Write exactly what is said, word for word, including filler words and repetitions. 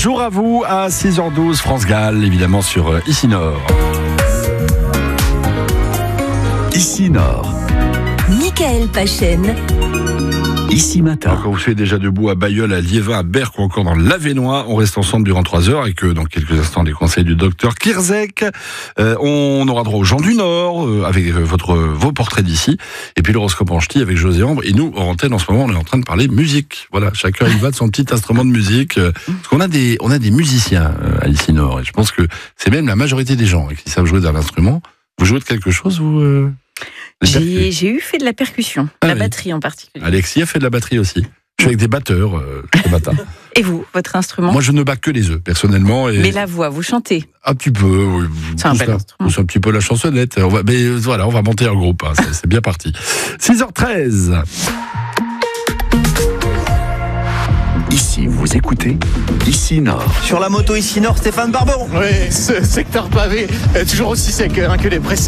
Bonjour à vous, à six heures douze, France Gall, évidemment sur euh, Ici Nord. Ici Nord. Michael Pachen. Ici Matin. Alors, quand vous soyez déjà debout à Bailleul, à Liévin, à Berck ou encore dans l'Avesnois, on reste ensemble durant trois heures avec, euh, dans quelques instants, les conseils du docteur Kirzek. Euh, on aura droit aux gens du Nord, euh, avec euh, votre, vos portraits d'ici. Et puis l'horoscope en ch'ti avec José Ambre. Et nous, en antenne, en ce moment, on est en train de parler musique. Voilà, chacun y va de son petit instrument de musique. Euh, parce qu'on a des, on a des musiciens euh, à Ici Nord. Et je pense que c'est même la majorité des gens qui savent jouer d'un instrument. Vous jouez de quelque chose, vous euh J'ai, j'ai eu fait de la percussion, Ah la oui. batterie en particulier. Alexis a fait de la batterie aussi. Je suis avec des batteurs euh, ce matin. Et vous, votre instrument? Moi, je ne bats que les œufs, personnellement. Et Mais la voix, vous chantez? un petit peu. Oui, C'est un bel ça, instrument. c'est un petit peu la chansonnette. On va, mais euh, voilà, on va monter un groupe. Hein, c'est, c'est bien parti. six heures treize. Ici, vous écoutez Ici Nord. Sur la moto Ici Nord, Stéphane Barbon. Oui, ce secteur pavé est toujours aussi sec hein, que les précédents.